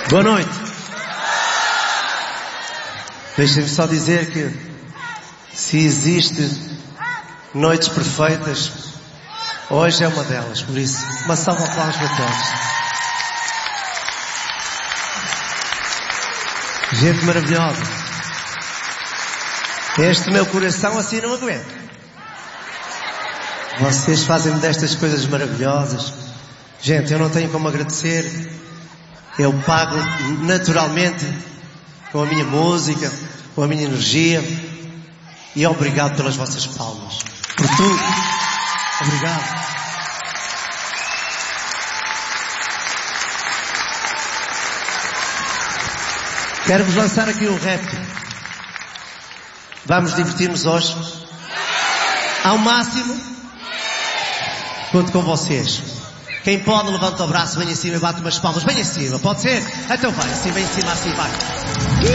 Boa noite. Deixem-me só dizer que se existe noites perfeitas, hoje é uma delas. Por isso, uma salva de palmas para todos. Gente maravilhosa. Este meu coração assim não aguenta. Vocês fazem-me destas coisas maravilhosas. Gente, eu não tenho como agradecer. Eu pago naturalmente com a minha música, com a minha energia. E obrigado pelas vossas palmas. Por tudo. Obrigado. Quero-vos lançar aqui um repto. Vamos divertir-nos hoje? Ao máximo? Conto com vocês. Quem pode, levanta o braço, vem em cima e bate umas palmas. Vem em cima, pode ser? Então vai, assim, vem em cima, assim, vai.